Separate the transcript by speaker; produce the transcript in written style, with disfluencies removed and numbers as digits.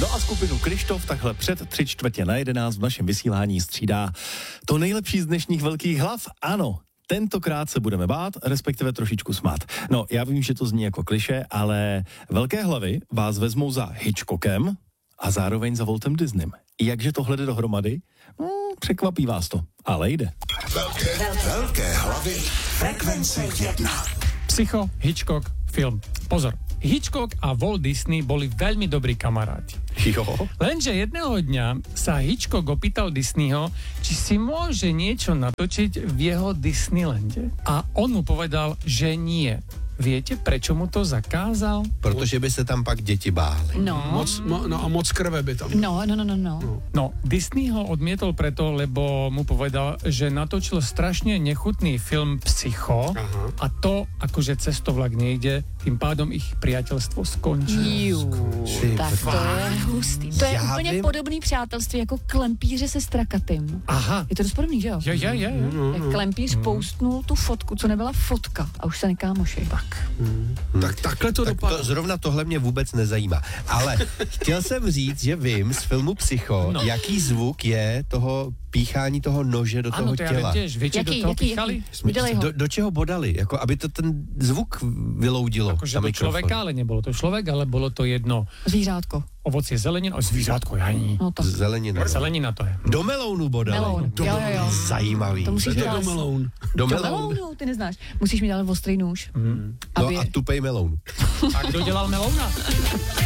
Speaker 1: No a skupinu Kryštof takhle před 11:45 v našem vysílání střídá to nejlepší z dnešních velkých hlav. Ano, tentokrát se budeme bát, respektive trošičku smát. No, já vím, že to zní jako klišé, ale velké hlavy vás vezmou za Hitchcockem a zároveň za Waltem Disneym. Jakže tohle jde dohromady? Překvapí vás to, ale jde.
Speaker 2: Velké hlavy frekvence 1.
Speaker 3: Psycho, Hitchcock, film. Pozor, Hitchcock a Walt Disney boli veľmi dobrí kamaráti.
Speaker 1: Jo.
Speaker 3: Lenže jedného dňa sa Hitchcock opýtal Disneyho, či si môže niečo natočiť v jeho Disneylande. A on mu povedal, že nie. Viete, prečo mu to zakázal?
Speaker 4: Protože by se tam pak děti bály.
Speaker 5: Moc krve by tam.
Speaker 3: No, Disney ho odmietol preto, lebo mu povedal, že natočil strašne nechutný film Psycho.
Speaker 5: Aha.
Speaker 3: A to, akože cestovlak nejde, tým pádom ich priateľstvo skončí.
Speaker 6: Tak to je hustý. To je
Speaker 4: Já
Speaker 6: úplně
Speaker 4: vím.
Speaker 6: podobný přátelství jako klempíře se strakatým.
Speaker 3: Aha.
Speaker 6: Je to dost podobný, že jo?
Speaker 3: Je.
Speaker 6: Jak klempíř postnul tu fotku, co nebyla fotka a už se nekámoši.
Speaker 5: Tak takhle to
Speaker 4: Tak
Speaker 5: dopadlo.
Speaker 4: zrovna tohle mě vůbec nezajímá. Ale chtěl jsem říct, že vím z filmu Psycho, jaký zvuk je toho píchání toho nože do toho
Speaker 3: Áno, to ja viem
Speaker 4: těla.
Speaker 3: tiež. Viete, do toho píchali?
Speaker 6: Vydali ho.
Speaker 4: Do čeho bodali? Jako, aby to ten zvuk vyloudilo.
Speaker 3: Akože
Speaker 4: na
Speaker 3: do
Speaker 4: mikrofon.
Speaker 3: človeka, ale nebolo to človek, ale bolo to jedno
Speaker 6: Zvířátko.
Speaker 3: ovocie zelenina, zvířátko, janí.
Speaker 6: No to.
Speaker 4: Zelenina.
Speaker 3: Zelenina to je.
Speaker 4: Do melounu bodali.
Speaker 6: Meloun. Jo.
Speaker 4: Zajímavý.
Speaker 6: To musíš mít ale...
Speaker 5: Meloun.
Speaker 4: Do
Speaker 6: Do
Speaker 4: melounu.
Speaker 6: melounu, ty neznáš. Musíš mít ale ostrý nůž.
Speaker 4: No a tupej meloun.
Speaker 3: A kdo dělal melouna?